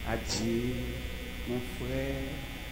Adieu, mon frère,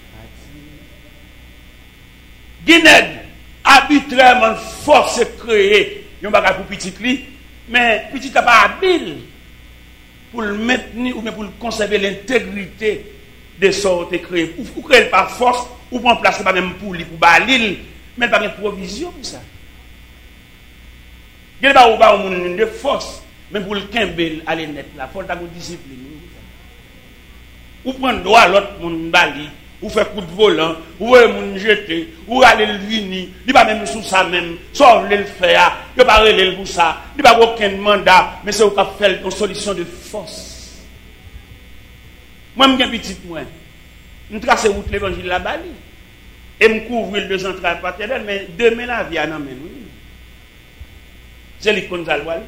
adieu. Guinée, arbitrairement, force créer, yon bagay pour petit li, mais petit n'a pas habile pour le maintenir ou bien pour conserver l'intégrité de sortes créées. Ou créer par force, ou prendre place pas même pour lui, pour balil, mais pas de provision pour ça. Il n'y a pas de force, mais pour le kembel aller net là, il faut avoir discipline. Ou prendre droit à l'autre monde bali, ou faire coup de volant, ou moun jeter, ou aller le vini, il pas même sous ça même, sauf le faire, il pas relé pour ça, il pas aucun mandat, mais c'est au cap faire une solution de force. Moi je suis petit moi. Je trace route l'évangile la bali et me couvrir deux entrailles paternelles, mais demain la vie en amène. C'est l'icône de la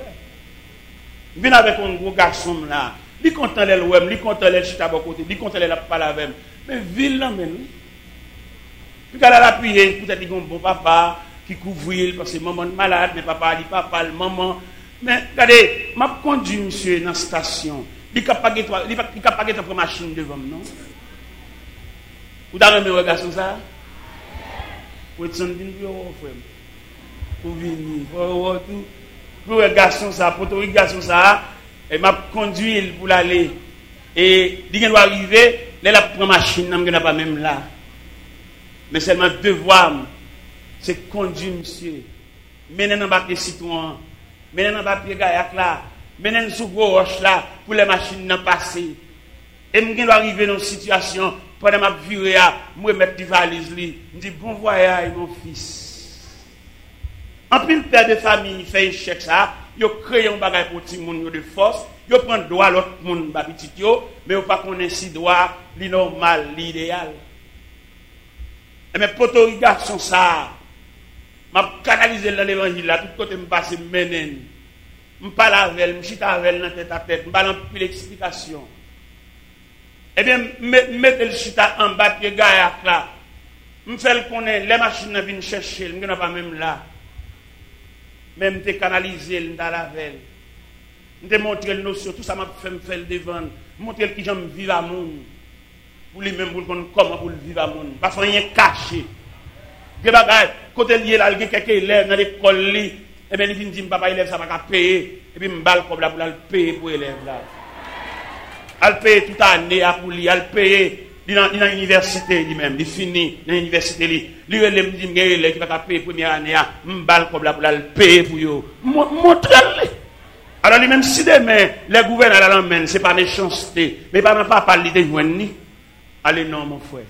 je viens avec un gros garçon là. Il content les web, il content les chita à côté, il content les la parler avec. Mais ville là men. Puis quand elle appuyer, peut-être qu'il y a un bon papa qui couvre parce que maman est malade, mais papa dit papa, le maman. Mais regardez, m'a conduit monsieur dans la station. Il capable de prendre machine devant non. Vous avez un garçon ça? Vous êtes en frère. Pour venir, pour tout. Pour un garçon ça, pour un garçon ça, et m'a conduit pour aller. Et il doit arriver, là la prend machine, n'a pas même là. Mais seulement devoir, c'est conduire monsieur. Mener dans papier citron, mener dans papier gaillac là, mener sous gros roche là pour les machines n'en passer. Et je dois arriver dans une situation pendant ma virée, je mettre des valises li, je dis bon voyage mon fils. En plus, le père de famille fait un chèque ça, il crée un bagage pour tout le monde de force, il prend droit à l'autre monde petit mais il pas connaître si droit, li normal, l'idéal. Mais pour tout garçon ça, m'a canalisé dans l'évangile là, tout côté me passe menen. Me parle avec elle, me chita avec elle dans tête à tête, me parle en plus d'explication. Eh bien, mettez le chita en bas de gaillac là. Me fait le connaître, les machines viennent chercher, me n'a pas même là. Même te canaliser dans la veille. Me montrer le notion, tout ça m'a fait me faire le devant, montrer qui j'aime vivre à monde. Pour lui même pour comment pour vivre à monde. Pas rien caché. Des bagages, côté lié là, il y a quelques élèves dans l'école li, et bien il vient dire papa élève ça va payer et puis me balle comme là pour le payer pour élève là. Elle paye toute année pour lui, elle paye dans l'université lui-même, il finit dans l'université lui. Lui il me dit il va payer première année, me balle comme là pour le payer pour yo. Montre-le. Alors lui-même si demain les gouverneurs l'emmènent, c'est pas méchanceté, mais pas papa lui de joindre ni. Allez non mon frère.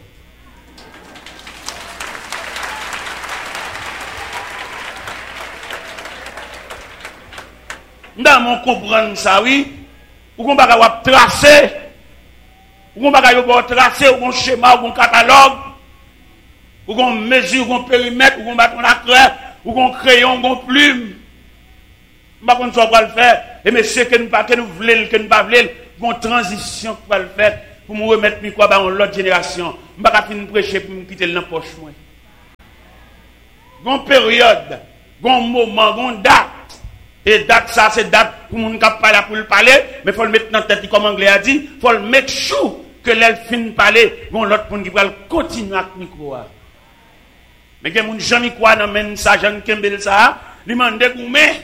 Dans mon comprendre ça oui, ou qu'on va tracer, ou qu'on va tracer, ou qu'on schéma, ou qu'on catalogue, ou qu'on mesure, ou qu'on périmètre, ou qu'on bat on acteur, ou qu'on crayon, ou qu'on plume. Pas qu'on soit le faire, et monsieur que nous pas que nous voulons, que nous pas voulons, qu'on transition pour le faire, pour me remettre micro dans l'autre génération. Je pas finir prêcher pour me quitter dans poche moi. Gon période, gon moment, gon date. Et date ça c'est date pour moun k'ap parler pour le parler, mais faut le mettre dans tête comme anglais a dit, faut le make sure que l'elle fin parler, gon l'autre monde qui va continuer avec micro. Mais que moun Jean quoi dans men ça Jean Kembel ça, lui mande goumé.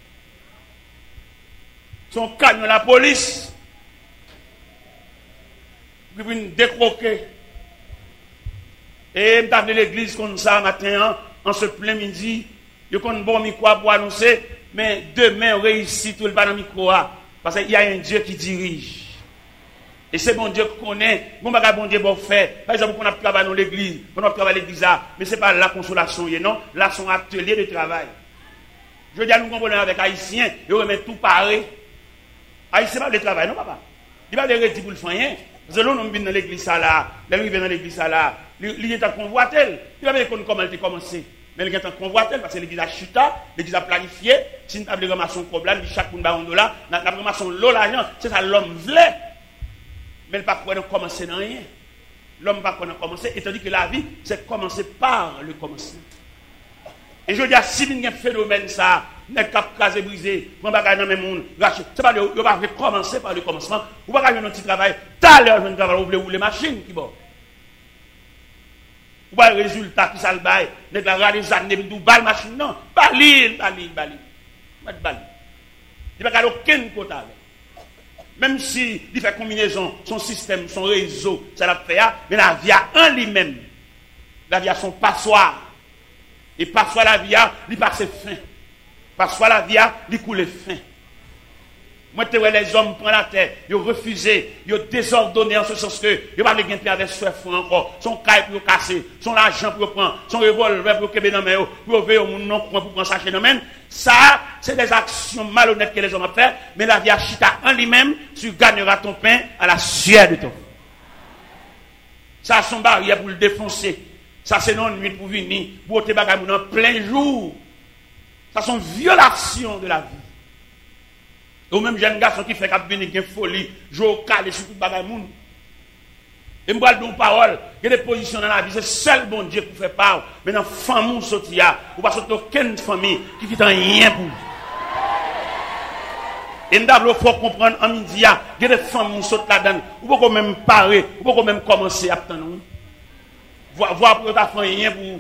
Son camion la police. Qui vient décroquer. Et m't'a appelé l'église comme ça matin en ce plein midi, yo kon bon micro pour annoncer. Mais demain, on réussit tout le pas dans le micro. Parce qu'il y a un Dieu qui dirige. Et c'est bon Dieu qu'on connaît. Bon Dieu bon fait. Par exemple, on a travaillé dans l'église. On a travaillé dans l'église. Mais ce n'est pas la consolation. Non, là, c'est un atelier de travail. Je veux dire, nous comprenons avec Haïtiens. Ils remettent tout pareil. Haïtien, pas de travail, non, papa. Il va les pour le faire. Parce que là, nous venons dans l'église là. Là, nous venons dans l'église là. Il est en convoitel. Il va dire comment il a commencé. Mais il y a un convoitel parce que l'église a chuté, l'église a planifié. Si nous avons ramassé un problème, chaque monde a $1, nous avons ramassé l'argent, c'est ça l'homme voulait. Mais il ne peut pas commencer dans rien. L'homme ne peut pas commencer, étant dit que la vie, c'est commencer par le commencement. Et je dis, si il y a un phénomène, ça, n'est qu'à caser brisé, prend bagage dans même monde, c'est pas yo va commencer par le commencement, ou pas un petit travail, t'as l'heure de travail ou les machines qui bon. Ou pas le résultat qui ça le bail, n'est la des années de balle machine non, bali. Il n'y a pas aucun quota. Même si il fait combinaison, son système, son réseau, ça l'a fait, mais la vie en lui-même, la vie a son passoire. Et passoire la vie, il passe fin. Passoire la vie, il coule fin. Moi, les hommes prennent la terre, ils ont refusé, ils ont désordonné en ce sens que ils n'ont pas de gain avec ce front encore. Son caille pour casser, son argent pour prendre, son revolver pour qu'il dans main, pour ouvrir au monde non pour prendre sa chaîne. Ça, c'est des actions malhonnêtes que les hommes ont fait, mais la vie a chita en lui-même, tu gagneras ton pain à la sueur de ton. Ça, son barrière pour le défoncer. Ça, c'est non nuit pour venir, pour te bagaille en plein jour. Ça, c'est une violation de la vie. Ou même jeune garçon qui fait qu'il y a une folie, jouer au calé sur tout le bagage. Et je vais dire parole, il y a des positions dans la vie, c'est seul bon Dieu pour faire part. Mais dans la famille, il n'y a pas aucune famille qui ne fait rien pour vous. Et nous devons comprendre en midi, il y a des familles qui sautent là-dedans. Vous pouvez même parer, vous pouvez même commencer à attendre. Voir pour ta famille rien pour vous.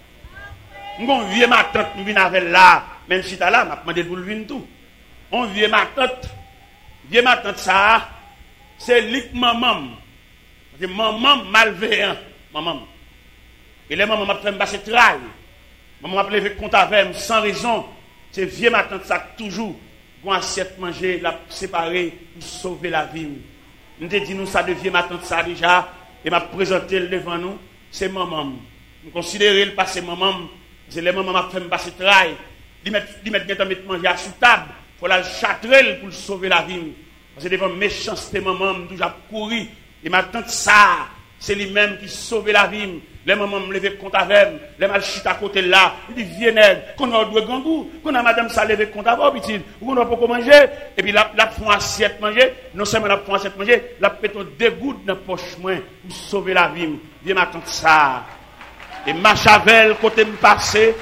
Je viens ma tante, je viens avec là, même si tu es là, je demandé pour le venir tout. On vient ma tante ça, c'est lik maman. C'est maman malveillant, maman. Et les mamans m'a fait me passer travail. Maman m'a levé compte avec sans raison. C'est vieux ma tante ça toujours pour assiette manger, la séparer pour sauver la vie. Nous te dit nous ça de vieux ma tante ça déjà et m'a présenté devant nous, c'est maman. Nous considérer le passé maman, c'est les mamans m'a fait me passer travail. Ils mettent manger à sous table. Il faut la châtrer pour sauver la vie. Parce que devant méchanceté, maman, je toujours couru. Et ma tante, ça, c'est lui-même qui sauve la vie. Les mamans me lever compte avec, les mal chute à côté là. Il dit, viens nègre, qu'on a deux gangous, qu'on a madame ça lever compte avec, petit, ou qu'on a pas manger. Et puis la font assiette manger. Non seulement la font assiette manger, la péton deux gouttes dans la poche moins pour sauver la vie. Viens ma tante, ça. Et ma chavel, côté me passer.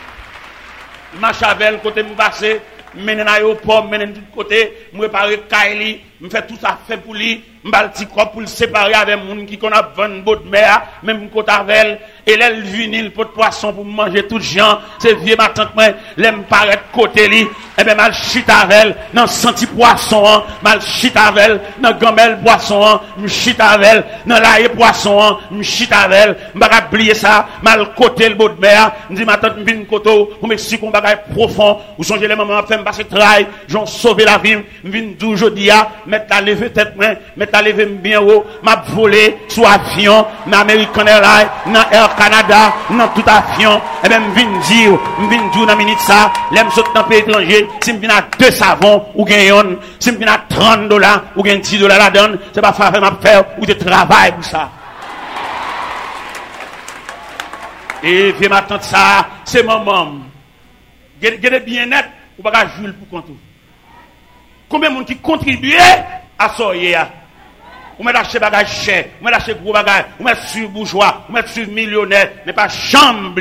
Ma chavel, côté me passer. Menen aéroport, menen tout côté, me préparer Kylie, me fait tout ça fait pour lui, m'bal petit corps pour le séparer avec moun qui qu'on a vendre bout de mer, même côté avec et l'elle vinil pot de poisson pour manger tout gens, c'est vieux ma tante moi, l'aime paraître côté li, et ben mal chita avec dans senti poisson, mal chita avec dans gamelle poisson, me chita avec dans l'ail poisson, me chita avec, m'pa oublier ça, mal côté le bout de mer, me dit ma tante vinn koto, pour m'expliquer un bagage profond, ou songer les mamans fait passer travail, j'en sauver la vie, vinn toujours dia, mettre la lever tête main, mettre la lever bien haut, m'a volé sous avion, dans American Airlines, dans Air Canada, dans tout avion, et même vinn dire dans minute ça, l'aime saute dans pays étranger, si m'vinn à 2 savons ou gagne, si m'vinn à $30 ou gagne $10 la donne, c'est pas faire m'a faire ou de travail pour ça. Et viens m'attendre ça, c'est maman. Gardez bien net, ou pas jouer pour compte. Combien de monde qui contribue à ça hier? Ou met acheter bagage cher, ou met acheter gros bagage, ou met sur bourgeois, ou met sur millionnaire, mais pas chambre.